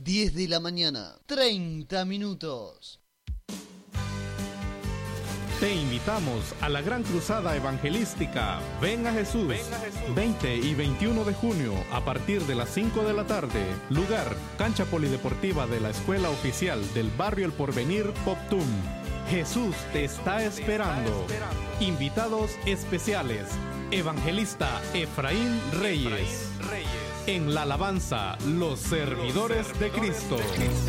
10 de la mañana, 30 minutos. Te invitamos a la gran cruzada evangelística Ven a Jesús, 20 y 21 de junio a partir de las 5 de la tarde. Lugar, cancha polideportiva de la Escuela Oficial del Barrio El Porvenir, Poptum. Jesús te está esperando. Invitados especiales, evangelista Efraín Reyes. En la alabanza, los servidores de Cristo.